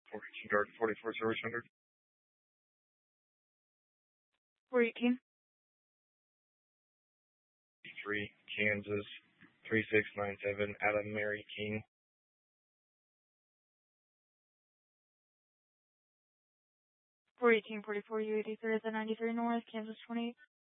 418 Garden 44 Service Center. 418. 3 Kansas 3697 Adam Mary King. 418, 44 U83 at the 93 North, Kansas 28.